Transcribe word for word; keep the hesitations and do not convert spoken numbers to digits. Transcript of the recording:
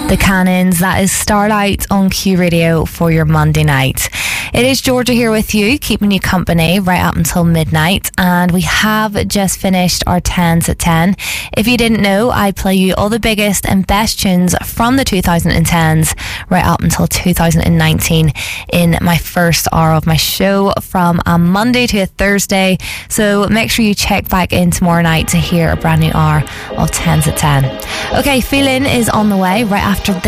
The Cannons, that is Starlight on Q Radio for your Monday night. It is Georgia here with you, keeping you company right up until midnight, and we have just finished our tens at ten. If you didn't know, I play you all the biggest and best tunes from the two thousand tens right up until two thousand nineteen in my first hour of my show from a Monday to a Thursday, so make sure you check back in tomorrow night to hear a brand new hour of tens at ten. Okay, Feeling is on the way right after this.